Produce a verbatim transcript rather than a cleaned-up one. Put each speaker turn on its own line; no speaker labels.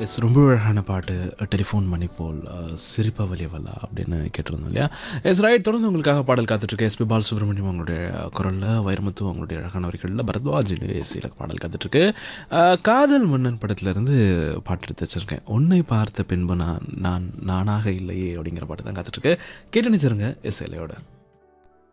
S ரொம்ப அழகான பாட்டு. டெலிஃபோன் மணி போல் சிரிப்பா வலியவல்லா அப்படின்னு கேட்டிருந்தோம் இல்லையா? S right. தொடர்ந்து உங்களுக்காக பாடல் காத்துட்ருக்கு. எஸ்பி பாலசுப்ரமணியம் அவங்களுடைய குரலில், வைரமுத்து அவங்களுடைய அழகான வரிகளில், பரத்வாஜ் இசையில் பாடல் காத்துட்ருக்கு. காதல் மன்னன் படத்துலேருந்து பாட்டு எடுத்து வச்சுருக்கேன். உன்னை பார்த்த பின்பு நான் நான் நானாக இல்லையே அப்படிங்கிற பாட்டு தான் காத்துட்ருக்கு. கேட்டு நினச்சிருங்க எஸ் இலையோட.